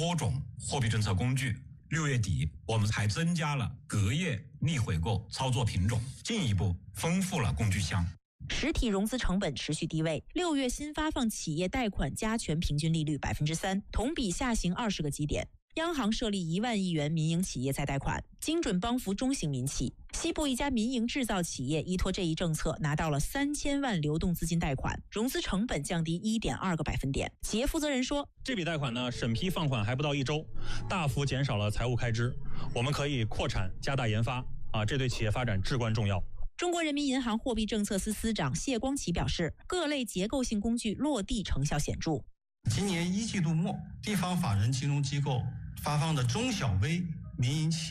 多种货币政策工具。6月底，我们还增加了隔夜逆回购操作品种，进一步丰富了工具箱。 实体融资成本持续低位，6月新发放企业贷款加权平均利率3%，同比下行20个基点。央行设立1万亿元民营企业再贷款，精准帮扶中型民企。西部一家民营制造企业依托这一政策，拿到了3000万流动资金贷款，融资成本降低1.2个百分点。企业负责人说， 这笔贷款呢，审批放款还不到1周，大幅减少了财务开支，我们可以扩产加大研发这对企业发展至关重要。 中国人民银行货币政策司司长谢光启表示，各类结构性工具落地成效显著。 今年1季度末，地方法人金融机构发放的中小微民营企